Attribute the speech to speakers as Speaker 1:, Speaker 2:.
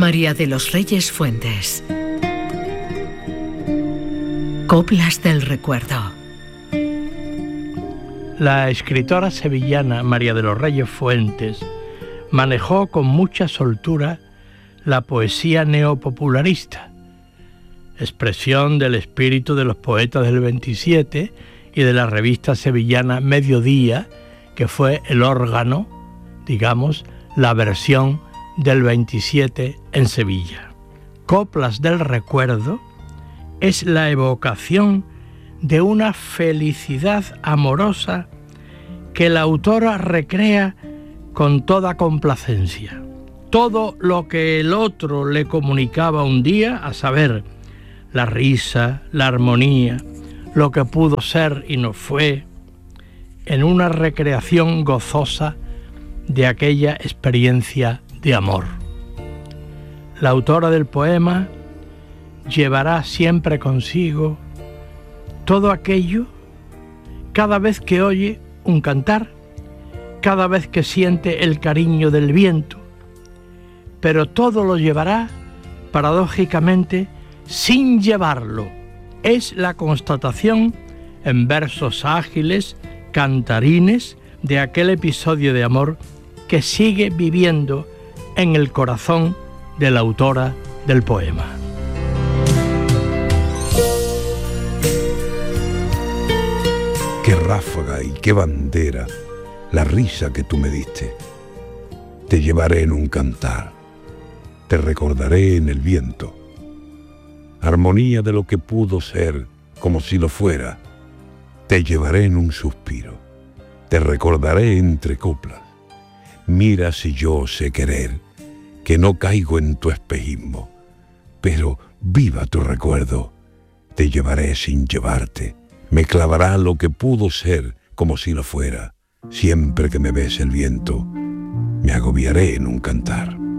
Speaker 1: María de los Reyes Fuentes. Coplas del recuerdo.
Speaker 2: La escritora sevillana María de los Reyes Fuentes manejó con mucha soltura la poesía neopopularista, expresión del espíritu de los poetas del 27 y de la revista sevillana Mediodía, que fue el órgano, digamos, la versión del 27 en Sevilla. Coplas del recuerdo es la evocación de una felicidad amorosa que la autora recrea con toda complacencia. Todo lo que el otro le comunicaba un día, a saber, la risa, la armonía, lo que pudo ser y no fue, en una recreación gozosa de aquella experiencia de amor. La autora del poema llevará siempre consigo todo aquello cada vez que oye un cantar, cada vez que siente el cariño del viento, pero todo lo llevará, paradójicamente, sin llevarlo. Es la constatación, en versos ágiles, cantarines, de aquel episodio de amor que sigue viviendo en el corazón de la autora del poema.
Speaker 3: Qué ráfaga y qué bandera la risa que tú me diste. Te llevaré en un cantar, te recordaré en el viento. Armonía de lo que pudo ser, como si lo fuera. Te llevaré en un suspiro, te recordaré entre coplas. Mira si yo sé querer, que no caigo en tu espejismo, pero viva tu recuerdo, te llevaré sin llevarte. Me clavará lo que pudo ser, como si lo fuera. Siempre que me bese el viento, me agobiaré en un cantar.